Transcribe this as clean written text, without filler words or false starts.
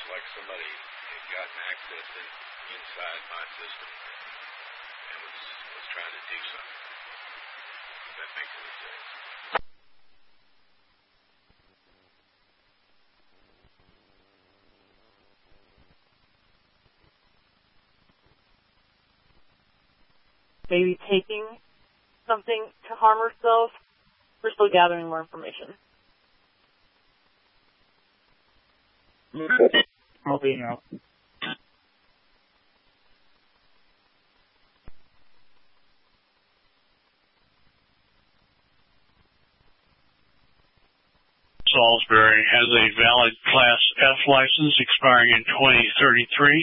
like somebody had gotten access inside my system and was trying to do something. If that makes any sense. Maybe taking something to harm herself. We're still gathering more information. I'll be out. Salisbury has a valid Class F license expiring in 2033.